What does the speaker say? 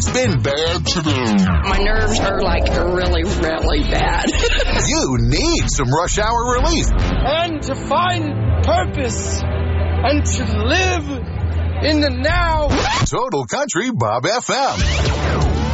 been bad today? My nerves are like really, really bad. You need some rush hour relief. And to find purpose and to live in the now. Total Country Bob FM.